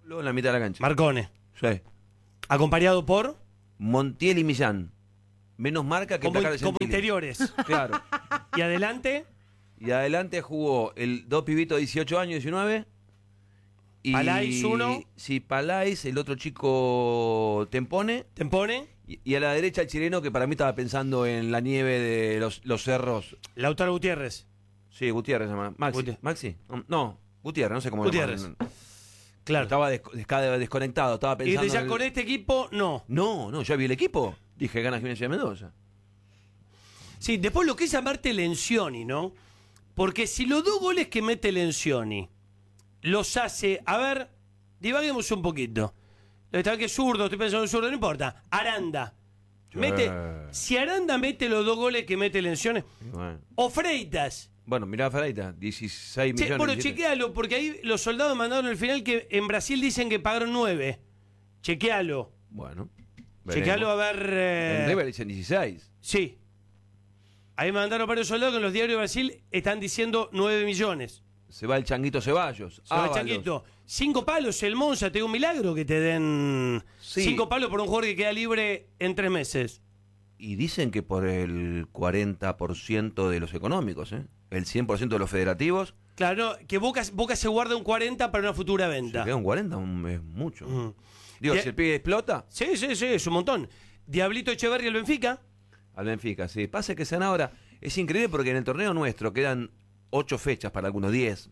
Luego en la mitad de la cancha. Marcone. Sí. Acompañado por... Montiel y Millán. Menos marca que Como Placar de Gentili. interiores. Claro. Y adelante, Y adelante jugó dos pibitos de 18 años, 19. Y, Palais, uno. Sí, Palais, el otro chico Tempone. Tempone, Y a la derecha el chileno que para mí estaba pensando en la nieve de los cerros. Lautaro Gutiérrez. Sí, Gutiérrez se llama. Maxi. Gutiérrez. ¿Maxi? No, Gutiérrez, no sé cómo Gutiérrez. lo llaman. Claro. Estaba desconectado, estaba Y pensando. ya en con este equipo, no. No, ya vi el equipo. Dije, gana Gimnasia de Mendoza. Sí, después lo que es llamarte Lencioni, ¿no? Porque si los 2 goles que mete Lencioni los hace, a ver, divaguemos un poquito. Está que es zurdo, estoy pensando en zurdo, no importa. Aranda. Si Aranda mete los 2 goles que mete Lencioni, Bueno, o Freitas. mirá Faraita, 16 Che, millones. bueno, 17. chequealo, porque ahí los soldados mandaron al final que en Brasil dicen que pagaron 9. Chequealo. Bueno. Chequealo a veremos. ver. En River dicen 16. Sí. Ahí me mandaron varios soldados que en los diarios de Brasil están diciendo 9 millones. Se va el Changuito Ceballos. Se va el Ábalos. Changuito. 5 palos el Monza, te digo un milagro que te den Sí. 5 palos por un jugador que queda libre en 3 meses. Y dicen que por el 40% de los económicos, ¿eh? El 100% de los federativos. Claro, que Boca se guarda un 40 para una futura Se venta. queda un 40, es mucho. Mm. Digo, Y- si el pibe explota, Sí, es un montón. Diablito Echeverri el Benfica. al Benfica, sí. Pasa que sean ahora. Es increíble porque en el torneo nuestro quedan 8 fechas para algunos 10.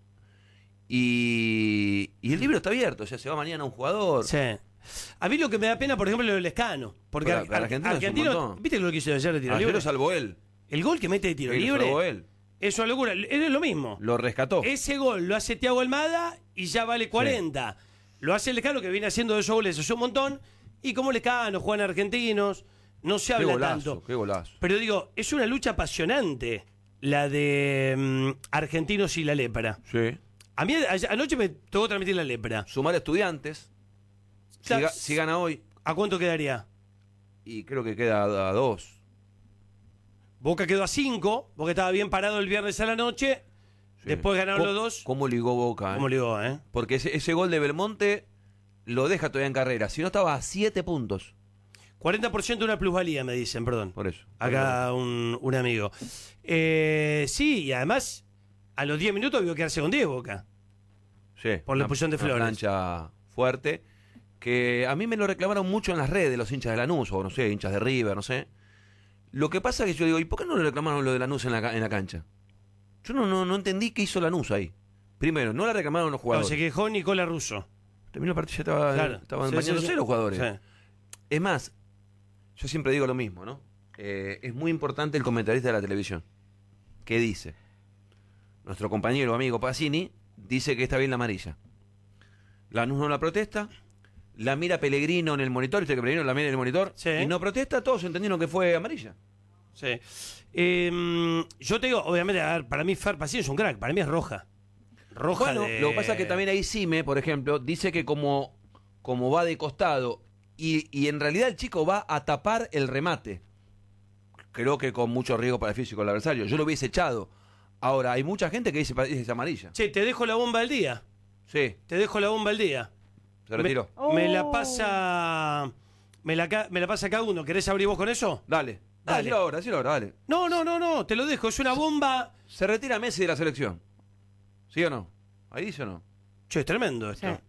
Y el libro está abierto, o sea, se va mañana un jugador. Sí. A mí lo que me da pena, por ejemplo, lo del Escano. Porque Para Argentina es un montón. ¿viste lo que hizo ayer de tiro Ayer libre? lo salvó él. El gol que mete de tiro Sí, lo libre salvó él. es una locura. Es lo mismo. Lo rescató. Ese gol lo hace Thiago Almada y ya vale 40. Lo hace el Escano, que viene haciendo esos goles hace un montón. Y como el Escano, juegan argentinos, no se Qué habla golazo, tanto. qué golazo. Pero digo, es una lucha apasionante la de argentinos y la lepra. Sí. A mí anoche me tocó transmitir la lepra. Sumar Estudiantes. Si gana hoy. ¿A cuánto quedaría? Y creo que queda a 2. Boca quedó a 5, Boca estaba bien parado el viernes a la noche. Sí. Después ganaron los 2. ¿Cómo ligó Boca? ¿Cómo le digo, Porque ese gol de Belmonte lo deja todavía en carrera. Si no, estaba a 7 puntos. 40% de una plusvalía, me dicen, perdón. Por eso. Acá un amigo. Sí, y además, a los 10 minutos vio quedarse con 10 Boca. Sí. Por la expulsión de Una Flores. plancha fuerte. Que a mí me lo reclamaron mucho en las redes los hinchas de Lanús, o no sé, hinchas de River, no sé. Lo que pasa es que yo digo, ¿y por qué no le reclamaron lo de Lanús en la cancha? Yo no entendí qué hizo Lanús ahí. Primero, no la reclamaron los No, jugadores. se quejó Nicola Russo. Terminó el partido, ya Claro. estaban Sí, bañándose sí. los jugadores. Sí. Es más, yo siempre digo lo mismo, ¿no? Es muy importante el comentarista de la televisión. ¿Qué dice? Nuestro compañero, amigo Pacini, dice que está bien la amarilla. Lanús no la protesta, la mira Pellegrino en el monitor, viste que Pellegrino la mira en el monitor, Sí. y no protesta, todos entendieron que fue amarilla. Sí. Yo te digo, obviamente, a ver, para mí Fer Pacini es un crack, para mí es roja. Roja Bueno, de... lo que pasa es que también ahí Sime, por ejemplo, dice que como va de costado y en realidad el chico va a tapar el remate. Creo que con mucho riesgo para el físico del adversario. Yo lo hubiese echado. Ahora, hay mucha gente que dice es amarilla. Che, te dejo la bomba del día. Sí, Te dejo la bomba del día. se retiró. Me la pasa... Me la pasa cada uno. ¿Querés abrir vos con eso? Dale. Dale. Decilo ahora, dale. No, te lo dejo. Es una bomba... Se retira Messi de la selección. ¿Sí o no? ¿Ahí dice o no? Che, es tremendo esto. Sí.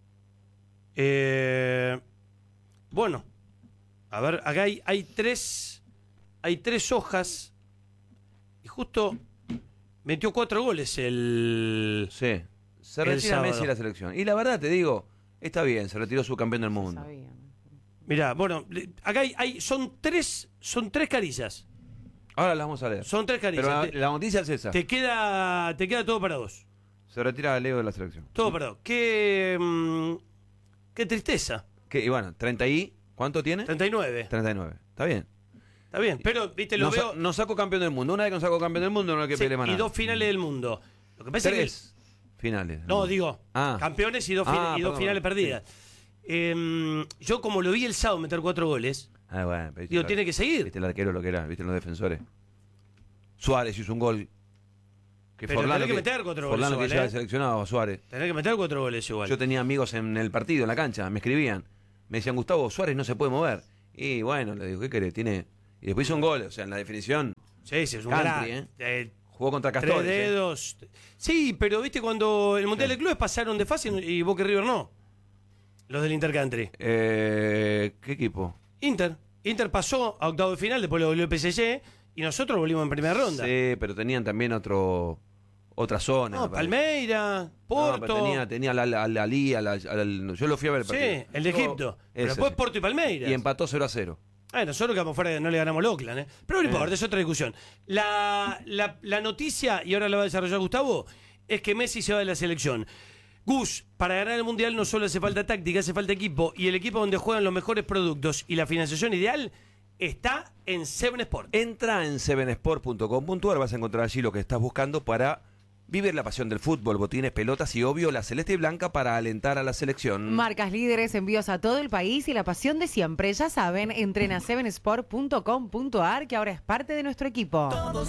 Bueno, a ver, acá hay tres hojas y justo metió 4 goles el... Sí. Se El retira sábado. Messi de la selección. Y la verdad te digo, está bien, se retiró su campeón del mundo. Sabía. Mirá, bueno, acá son tres carillas. Ahora las vamos a leer. Son 3 carillas. Pero la noticia es esa. Te queda todo para vos. Se retira Leo de la selección. Todo para vos. Qué tristeza. Y bueno, 30 y... ¿Cuánto tiene? 39. 39. Está bien. Está bien, pero viste, lo veo... Nos sacó campeón del mundo. Una vez que nos sacó campeón del mundo no hay que Sí, pelear más y nada. 2 finales del mundo. Lo que pasa es 3 finales. que... No, digo, Ah. campeones y 2 perdón, finales perdidas. Yo como lo vi el sábado meter 4 goles, Ah, bueno, pero digo, tiene que seguir. Viste el arquero lo que era, viste los defensores. Suárez hizo un gol Que Pero tenés que meter 4 goles Forlán que igual, lleva ¿eh? seleccionado a Suárez. Tenés que meter 4 goles igual. Yo tenía amigos en el partido, en la cancha, me escribían. Me decían, Gustavo, Suárez no se puede mover. Y bueno, le digo, ¿qué querés? Tiene... Y después hizo un gol, o sea, en la definición. Sí, sí, es un Country, gran. Jugó contra 3 Castores. dedos. Sí, pero viste cuando el Mundial de Clubes pasaron de fase y Boca y River no. Los del Intercountry. ¿Qué equipo? Inter pasó a octavo de final, después lo volvió el PSG y nosotros volvimos en primera ronda. Sí, pero tenían también otra zona. No, me parece. Palmeira, Porto. No, pero tenía la Lía, yo lo fui a ver. Sí, el de Egipto. Pero después Porto y Palmeiras. Y empató 0-0. Nosotros quedamos fuera, no le ganamos al Oakland, ¿eh? Pero no importa, es otra discusión. La noticia, y ahora la va a desarrollar Gustavo, es que Messi se va de la selección. Gus, para ganar el Mundial no solo hace falta táctica, hace falta equipo, y el equipo donde juegan los mejores productos y la financiación ideal está en Seven Sport. Entra en sevensport.com.ar, vas a encontrar allí lo que estás buscando para vivir la pasión del fútbol, botines, pelotas y obvio la celeste y blanca para alentar a la selección. Marcas líderes, envíos a todo el país y la pasión de siempre. Ya saben, entren a sevensport.com.ar que ahora es parte de nuestro equipo.